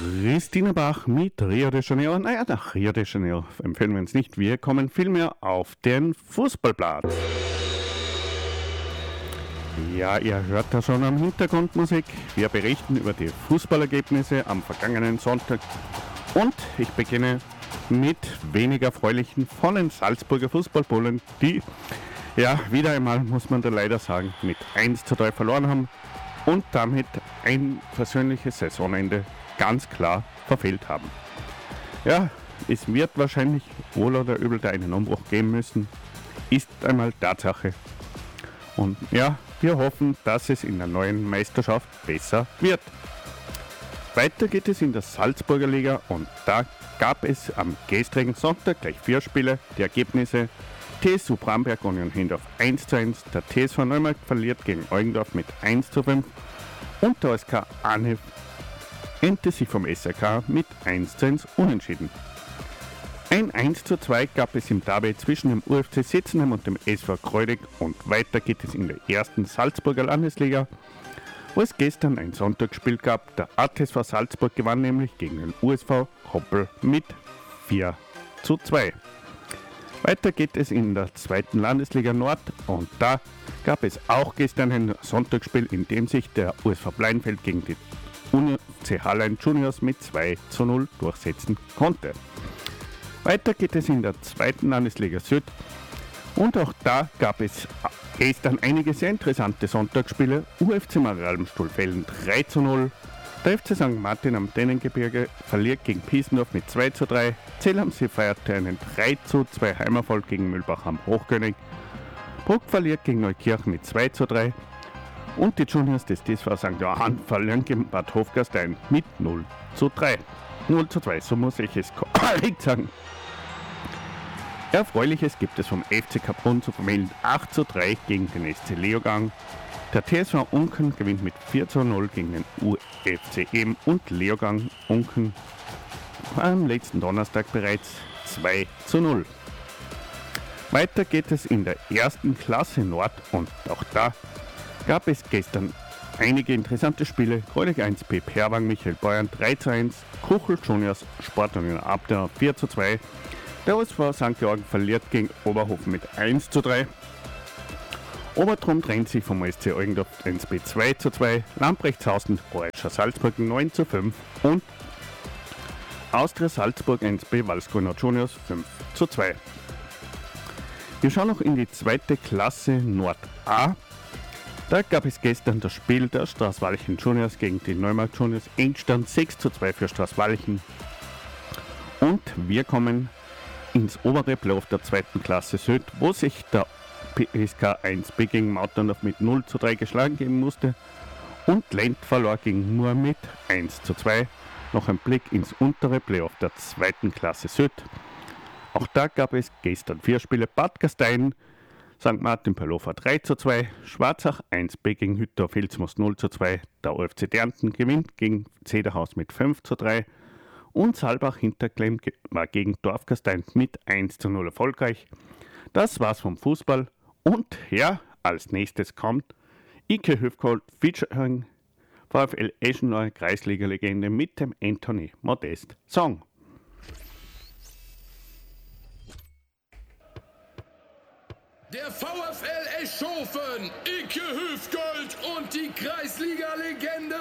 Christina Bach mit Rio de Janeiro. Naja, nach Rio de Janeiro empfehlen wir uns nicht. Wir kommen vielmehr auf den Fußballplatz. Ja, ihr hört da schon am Hintergrundmusik. Wir berichten über die Fußballergebnisse am vergangenen Sonntag. Und ich beginne mit wenig erfreulichen von den Salzburger Fußballbullen, die, ja, wieder einmal, muss man da leider sagen, mit 1:3 verloren haben und damit ein persönliches Saisonende ganz klar verfehlt haben. Ja, es wird wahrscheinlich wohl oder übel da einen Umbruch geben müssen, ist einmal Tatsache. Und ja, wir hoffen, dass es in der neuen Meisterschaft besser wird. Weiter geht es in der Salzburger Liga und da gab es am gestrigen Sonntag gleich 4 Spiele. Die Ergebnisse: TSU Bramberg Union Hindorf 1:1, der TSV Neumarkt verliert gegen Eugendorf mit 1:5 und der OSK Arnhev endete sich vom SRK mit 1:1 unentschieden. Ein 1:2 gab es im Derby zwischen dem UFC Sitzenheim und dem SV Kreudig und weiter geht es in der ersten Salzburger Landesliga, wo es gestern ein Sonntagsspiel gab. Der ATSV Salzburg gewann nämlich gegen den USV Koppel mit 4:2. Weiter geht es in der zweiten Landesliga Nord und da gab es auch gestern ein Sonntagsspiel, in dem sich der USV Bleinfeld gegen die UC Hallein Juniors mit 2:0 durchsetzen konnte. Weiter geht es in der zweiten Landesliga Süd und auch da gab es gestern einige sehr interessante Sonntagsspiele. UFC Maralmstuhlfällen 3:0, der FC St. Martin am Dennengebirge verliert gegen Piesendorf mit 2:3, Zell am See feierte einen 3:2 Heimerfolg gegen Mühlbach am Hochkönig, Bruck verliert gegen Neukirchen mit 2:3 und die Juniors des TSV St. Johann verlieren gegen Bad Hofgastein mit 0:3. 0:2, so muss ich es korrekt sagen. Erfreuliches gibt es vom FC Kaprun zu vermelden: 8:3 gegen den SC Leogang. Der TSV Unken gewinnt mit 4:0 gegen den UFC Ehm und Leogang Unken am letzten Donnerstag bereits 2:0. Weiter geht es in der ersten Klasse Nord und auch da gab es gestern einige interessante Spiele. Kreudig 1 B Perwang Michael Beuern 3:1, Kuchel Juniors Sportunion Abner 4:2, der OSV St. Georgen verliert gegen Oberhofen mit 1:3, Obertrum trennt sich vom SC Eugendorf 1B 2:2, Lamprechtshausen Orange Salzburg 9:5 und Austria Salzburg 1B Walsgrüner Juniors 5:2. Wir schauen noch in die zweite Klasse Nord A. Da gab es gestern das Spiel der Straßwalchen Juniors gegen die Neumarkt Juniors. Endstand 6:2 für Straßwalchen. Und wir kommen ins obere Playoff der zweiten Klasse Süd, wo sich der PSK 1B gegen Mautendorf mit 0:3 geschlagen geben musste und Lent verlor gegen Mur mit 1:2. Noch ein Blick ins untere Playoff der zweiten Klasse Süd. Auch da gab es gestern 4 Spiele. Bad Gastein St. Martin Perlofer 3:2, Schwarzach 1B gegen Hüttor Vilsmus 0:2, der OFC Dernten gewinnt gegen Zederhaus mit 5:3 und Saalbach Hinterklemm war gegen Dorfgastein mit 1:0 erfolgreich. Das war's vom Fußball und ja, als nächstes kommt Ike Höfkold featuring VfL Eschenlohe Kreisliga-Legende mit dem Anthony Modest Song. Der VfL Eschhofen, Icke Hüfgold und die Kreisliga-Legende